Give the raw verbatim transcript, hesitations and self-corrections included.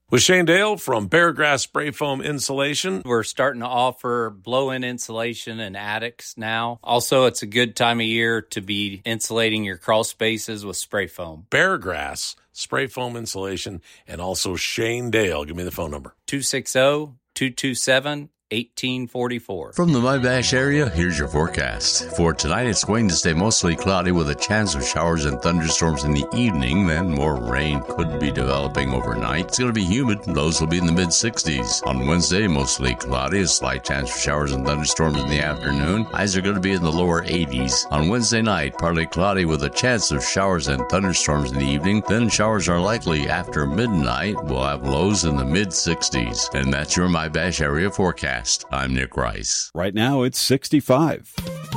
With Shane Dale from Beargrass Spray Foam Insulation. We're starting to offer blow-in insulation in attics now. Also, it's a good time of year to be insulating your crawl spaces with spray foam. Beargrass Spray Foam Insulation, and also Shane Dale. Give me the phone number. two six zero, two two seven, one eight four four. From the Wabash area, here's your forecast. For tonight, it's going to stay mostly cloudy with a chance of showers and thunderstorms in the evening. Then more rain could be developing overnight. It's going to be humid. Lows will be in the mid sixties. On Wednesday, mostly cloudy. A slight chance for showers and thunderstorms in the afternoon. Highs are going to be in the lower eighties. On Wednesday night, partly cloudy with a chance of showers and thunderstorms in the evening. Then showers are likely after midnight. We'll have lows in the mid sixties. And that's your Wabash area forecast. I'm Nick Rice. Right now, it's sixty-five.